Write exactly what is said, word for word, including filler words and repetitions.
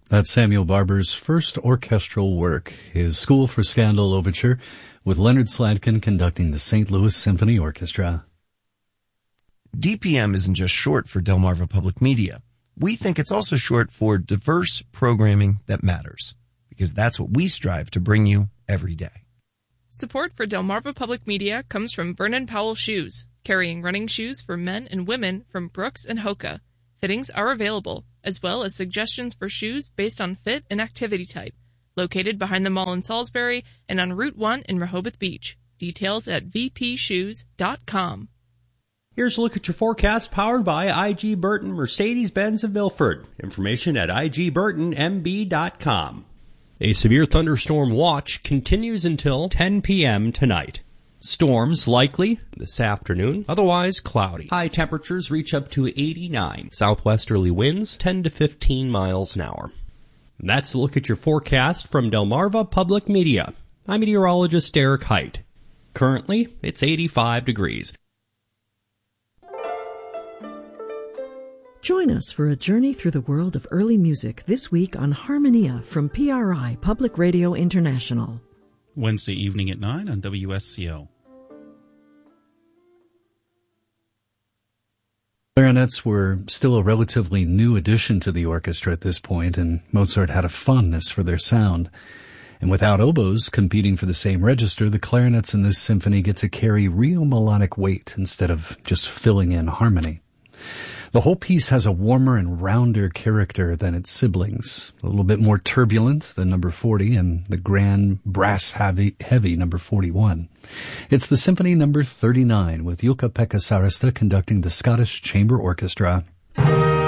That's Samuel Barber's first orchestral work, his School for Scandal Overture, with Leonard Sladkin conducting the Saint Louis Symphony Orchestra. D P M isn't just short for Delmarva Public Media. We think it's also short for diverse programming that matters, because that's what we strive to bring you every day. Support for Delmarva Public Media comes from Vernon Powell Shoes, carrying running shoes for men and women from Brooks and Hoka. Fittings are available, as well as suggestions for shoes based on fit and activity type. Located behind the mall in Salisbury and on Route one in Rehoboth Beach. Details at v p shoes dot com. Here's a look at your forecast powered by I G Burton Mercedes-Benz of Milford. Information at i g burton m b dot com. A severe thunderstorm watch continues until ten p.m. tonight. Storms likely this afternoon, otherwise cloudy. High temperatures reach up to eighty-nine. Southwesterly winds ten to fifteen miles an hour. That's a look at your forecast from Delmarva Public Media. I'm meteorologist Derek Height. Currently, it's eighty-five degrees. Join us for a journey through the world of early music this week on Harmonia from P R I Public Radio International. Wednesday evening at nine on W S C O. Clarinets were still a relatively new addition to the orchestra at this point, and Mozart had a fondness for their sound. And without oboes competing for the same register, the clarinets in this symphony get to carry real melodic weight instead of just filling in harmony. The whole piece has a warmer and rounder character than its siblings, a little bit more turbulent than number forty and the grand brass-heavy heavy number forty-one. It's the Symphony number thirty-nine with Jukka-Pekka Sarasta conducting the Scottish Chamber Orchestra.